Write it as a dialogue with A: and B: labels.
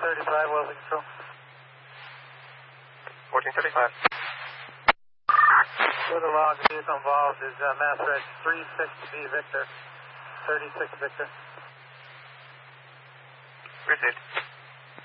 A: 1435, Wellesley Control.
B: 1435.
A: For the log, the vehicle involved is Mass Reg 36B Victor, 36 Victor.
B: Received.